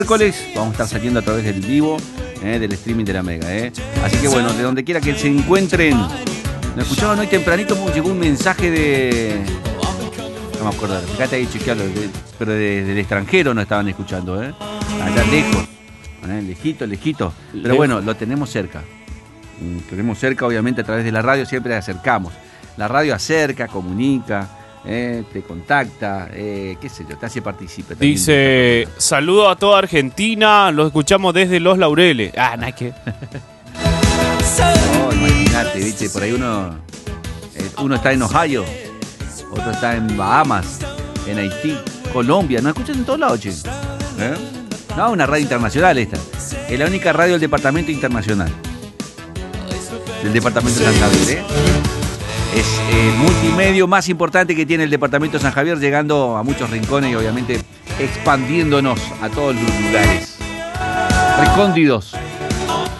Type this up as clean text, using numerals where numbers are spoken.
Miércoles vamos a estar saliendo a través del vivo, del streaming de la Mega. Así que bueno, de donde quiera que se encuentren. Nos escuchaban hoy tempranito, llegó un mensaje de... No me acuerdo, fíjate ahí, chequealo, pero del extranjero nos estaban escuchando, allá lejos, lejito. Pero bueno, lo tenemos cerca. Tenemos cerca, obviamente, a través de la radio siempre acercamos. La radio acerca, comunica, te contacta, qué sé yo, te hace participar. Dice, saludo a toda Argentina, los escuchamos desde Los Laureles. Ah, nada que... No, imagínate, viste, por ahí uno está en Ohio, otro está en Bahamas, en Haití, Colombia, nos escuchan en todos lados, che. No, una radio internacional esta. Es la única radio del departamento internacional. Del departamento de San Javier, Es el multimedio más importante que tiene el departamento de San Javier, llegando a muchos rincones y obviamente expandiéndonos a todos los lugares recónditos